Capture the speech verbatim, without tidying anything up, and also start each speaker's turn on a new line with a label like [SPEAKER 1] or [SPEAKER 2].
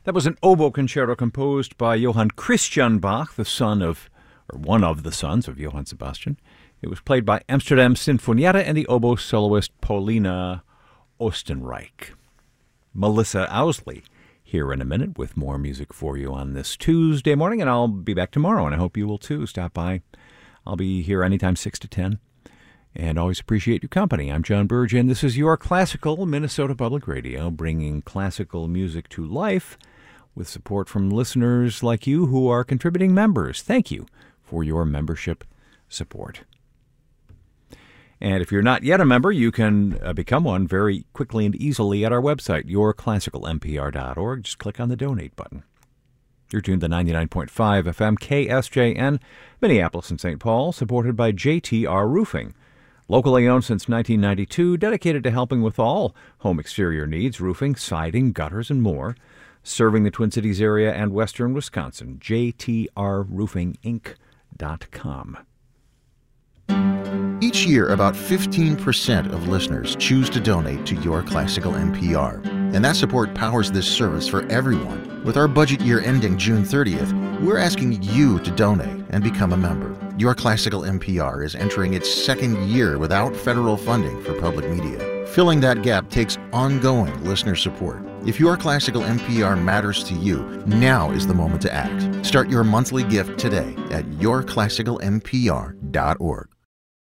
[SPEAKER 1] That was an oboe concerto composed by Johann Christian Bach, the son of, or one of the sons of Johann Sebastian. It was played by Amsterdam Sinfonietta and the oboe soloist Paulina Oostenrijk. Melissa Owsley here in a minute with more music for you on this Tuesday morning, and I'll be back tomorrow, and I hope you will too. Stop by. I'll be here anytime six to ten, and always appreciate your company. I'm John Burge, and this is your Classical Minnesota Public Radio, bringing classical music to life with support from listeners like you who are contributing members. Thank you for your membership support. And if you're not yet a member, you can uh, become one very quickly and easily at our website, your classical m p r dot org. Just click on the donate button. You're tuned to ninety-nine point five F M K S J N, Minneapolis and Saint Paul, supported by J T R Roofing. Locally owned since nineteen ninety-two, dedicated to helping with all home exterior needs, roofing, siding, gutters, and more. Serving the Twin Cities area and western Wisconsin, j t r roofing inc dot com.
[SPEAKER 2] Each year, about fifteen percent of listeners choose to donate to Your Classical N P R. And that support powers this service for everyone. With our budget year ending June thirtieth, we're asking you to donate and become a member. Your Classical N P R is entering its second year without federal funding for public media. Filling that gap takes ongoing listener support. If Your Classical N P R matters to you, now is the moment to act. Start your monthly gift today at your classical m p r dot org.